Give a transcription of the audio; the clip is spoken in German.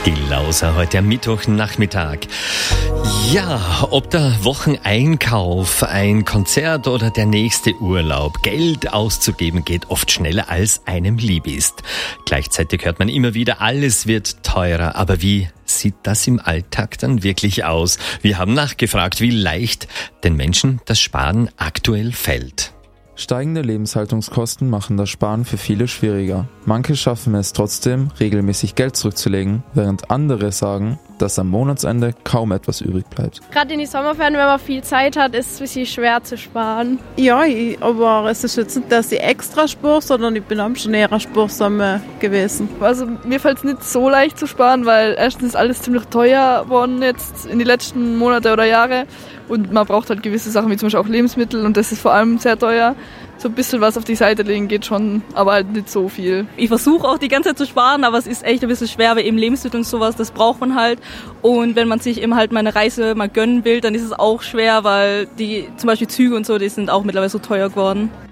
Die Lauser heute am Mittwochnachmittag. Ja, ob der Wocheneinkauf, ein Konzert oder der nächste Urlaub, Geld auszugeben geht oft schneller als einem lieb ist. Gleichzeitig hört man immer wieder, alles wird teurer. Aber wie sieht das im Alltag dann wirklich aus? Wir haben nachgefragt, wie leicht den Menschen das Sparen aktuell fällt. Steigende Lebenshaltungskosten machen das Sparen für viele schwieriger. Manche schaffen es trotzdem, regelmäßig Geld zurückzulegen, während andere sagen, dass am Monatsende kaum etwas übrig bleibt. Gerade in die Sommerferien, wenn man viel Zeit hat, ist es ein bisschen schwer zu sparen. Ja, aber es ist jetzt nicht, dass ich extra spare, sondern ich bin am schon eher sparsam gewesen. Also mir fällt es nicht so leicht zu sparen, weil erstens ist alles ziemlich teuer geworden jetzt in die letzten Monate oder Jahre. Und man braucht halt gewisse Sachen, wie zum Beispiel auch Lebensmittel, und das ist vor allem sehr teuer. So ein bisschen was auf die Seite legen geht schon, aber halt nicht so viel. Ich versuche auch die ganze Zeit zu sparen, aber es ist echt ein bisschen schwer, weil eben Lebensmittel und sowas, das braucht man halt. Und wenn man sich eben halt mal eine Reise mal gönnen will, dann ist es auch schwer, weil die zum Beispiel Züge und so, die sind auch mittlerweile so teuer geworden.